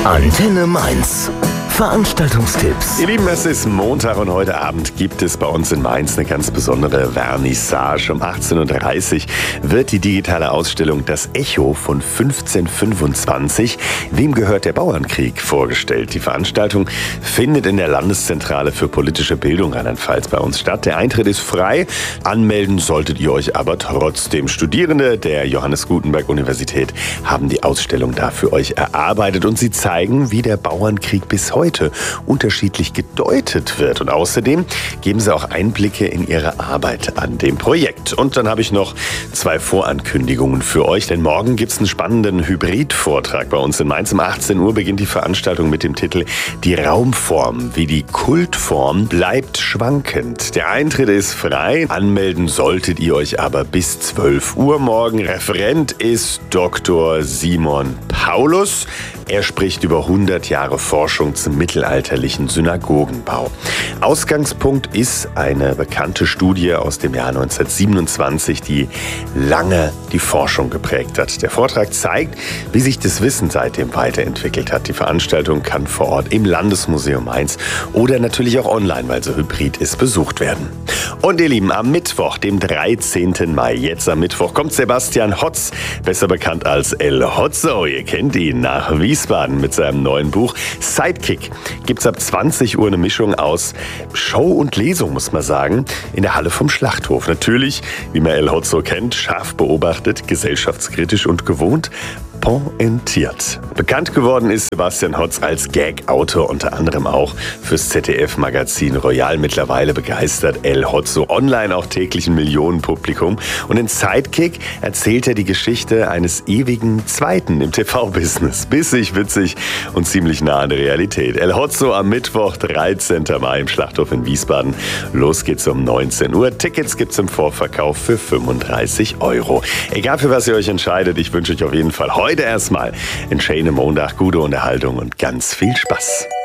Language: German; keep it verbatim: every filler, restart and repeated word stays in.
Antenne Mainz. Veranstaltungstipps. Ihr Lieben, es ist Montag und heute Abend gibt es bei uns in Mainz eine ganz besondere Vernissage. Um achtzehn Uhr dreißig wird die digitale Ausstellung Das Echo von fünfzehnhundertfünfundzwanzig Wem gehört der Bauernkrieg vorgestellt. Die Veranstaltung findet in der Landeszentrale für politische Bildung Rheinland-Pfalz bei uns statt. Der Eintritt ist frei. Anmelden solltet ihr euch aber trotzdem. Studierende der Johannes Gutenberg Universität haben die Ausstellung da für euch erarbeitet und sie zeigen, wie der Bauernkrieg bis heute unterschiedlich gedeutet wird. Und außerdem geben sie auch Einblicke in ihre Arbeit an dem Projekt. Und dann habe ich noch zwei Vorankündigungen für euch, denn morgen gibt es einen spannenden Hybrid-Vortrag bei uns in Mainz. Um achtzehn Uhr beginnt die Veranstaltung mit dem Titel Die Raumform, wie die Kultform bleibt schwankend. Der Eintritt ist frei, anmelden solltet ihr euch aber bis zwölf Uhr morgen. Referent ist Doktor Simon Paulus. Er spricht über hundert Jahre Forschung zum mittelalterlichen Synagogenbau. Ausgangspunkt ist eine bekannte Studie aus dem Jahr neunzehnhundertsiebenundzwanzig, die lange die Forschung geprägt hat. Der Vortrag zeigt, wie sich das Wissen seitdem weiterentwickelt hat. Die Veranstaltung kann vor Ort im Landesmuseum Mainz oder natürlich auch online, weil so hybrid ist, besucht werden. Und ihr Lieben, am Mittwoch, dem dreizehnten Mai, jetzt am Mittwoch, kommt Sebastian Hotz, besser bekannt als El Hotzo. Ihr kennt ihn, nach Wiesbaden mit seinem neuen Buch Sidekick. Gibt's ab zwanzig Uhr eine Mischung aus Show und Lesung, muss man sagen, in der Halle vom Schlachthof. Natürlich, wie man El Hotzo kennt, scharf beobachtet, gesellschaftskritisch und gewohnt pointiert. Bekannt geworden ist Sebastian Hotz als Gag-Autor, unter anderem auch fürs Z D F-Magazin Royal. Mittlerweile begeistert El Hotzo online auch täglich ein Millionenpublikum. Und in Sidekick erzählt er die Geschichte eines ewigen Zweiten im T V-Business. Bissig, witzig und ziemlich nah an der Realität. El Hotzo am Mittwoch, dreizehnten Mai im Schlachthof in Wiesbaden. Los geht's um neunzehn Uhr. Tickets gibt's im Vorverkauf für fünfunddreißig Euro. Egal für was ihr euch entscheidet, ich wünsche euch auf jeden Fall heute Heute erstmal einen schönen Montag, gute Unterhaltung und ganz viel Spaß.